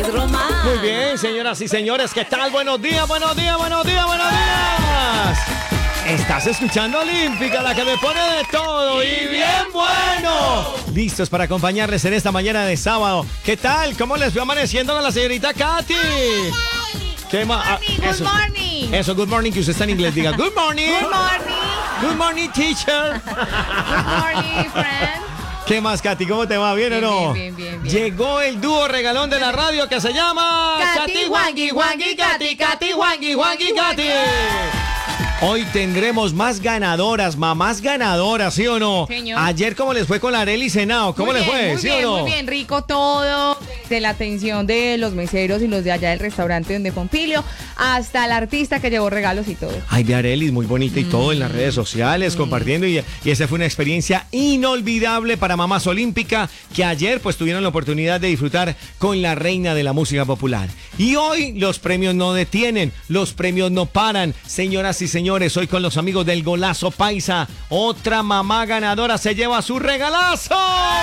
Román. Muy bien, señoras y señores, ¿qué tal? Buenos días, buenos días, buenos días, buenos días. Estás escuchando Olímpica, la que me pone de todo y bien bueno. Listos para acompañarles en esta mañana de sábado. ¿Qué tal? ¿Cómo les fue amaneciendo a la señorita Katy? ¿Qué más? Good morning. Eso, good morning, que usted está en inglés. Diga, good morning. Good morning. Good morning, teacher. Good morning, friend. ¿Qué más, Katy? ¿Cómo te va? ¿Bien o no? Bien. Llegó el dúo regalón de la radio que se llama Katy, Wangi, Wangi, Katy, Katy, Wangi, Wangi, Katy. Hoy tendremos más ganadoras, mamás ganadoras, ¿sí o no? Señor. Ayer, ¿cómo les fue con la Arely Senao? ¿Cómo les fue? Muy ¿Sí bien, o no? muy bien, rico todo. De la atención de los meseros y los de allá del restaurante donde Pompilio, hasta el artista que llevó regalos y todo. Ay, de Arely, muy bonita y todo en las redes sociales, compartiendo. Y esa fue una experiencia inolvidable para Mamás Olímpica, que ayer pues tuvieron la oportunidad de disfrutar con la reina de la música popular. Y hoy los premios no detienen, los premios no paran. Señoras y señores, hoy con los amigos del Golazo Paisa, otra mamá ganadora se lleva su regalazo.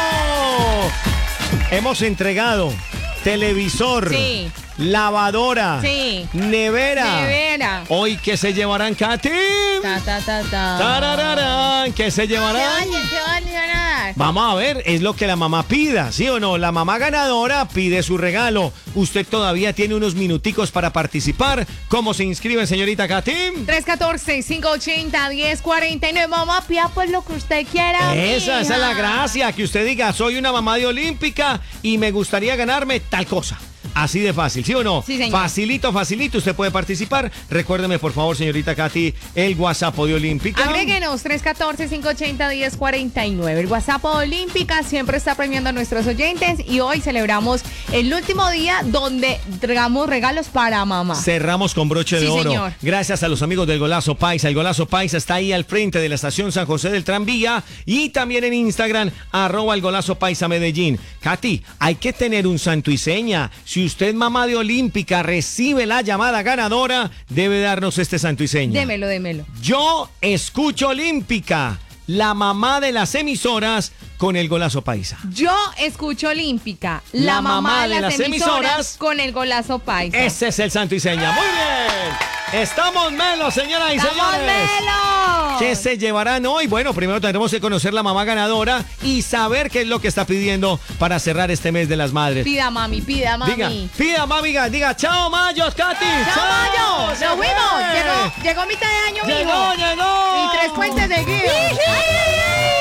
Hemos entregado televisor, Sí. lavadora, Sí. nevera. Hoy, ¿qué se llevarán, Katy? Ta. Tarararán, ¿qué se llevarán? ¿Qué van a ganar? Vamos a ver, es lo que la mamá pida, ¿sí o no? La mamá ganadora pide su regalo. Usted todavía tiene unos minuticos para participar. ¿Cómo se inscribe, señorita Katy? 314-580-1049. Mamá, pida pues lo que usted quiera. Esa es mija. la gracia, que usted diga, soy una mamá de Olímpica y me gustaría ganarme tal cosa. Así de fácil, ¿sí o no? Sí, señor. Facilito, usted puede participar. Recuérdeme, por favor, señorita Katy, el WhatsApp de Olímpica. Agréguenos 314-580-1049. El WhatsApp Olímpica siempre está premiando a nuestros oyentes y hoy celebramos el último día donde entregamos regalos para mamá. Cerramos con broche de Sí, oro. señor. Gracias a los amigos del Golazo Paisa. El Golazo Paisa está ahí al frente de la estación San José del Tranvía y también en Instagram, @el Golazo Paisa Medellín. Katy, hay que tener un santo y seña. Si usted, mamá de Olímpica, recibe la llamada ganadora, debe darnos este santo y seña. Démelo. Yo escucho Olímpica, la mamá de las emisoras con el Golazo Paisa. Yo escucho Olímpica, la mamá de las emisoras con el Golazo Paisa. Ese es el santo y seña. Muy bien. Estamos melos, señoras y ¡Estamos señores. melos! ¿Qué se llevarán hoy? Bueno, primero tendremos que conocer la mamá ganadora y saber qué es lo que está pidiendo para cerrar este mes de las madres. Pida mami. Diga, mami, diga, chao Mayos, Katy. ¡Chao, Mayo! ¡Nos ¡Se fuimos! fue! Llegó mitad de año, mijo. Llegó. Y 3 puentes de guía.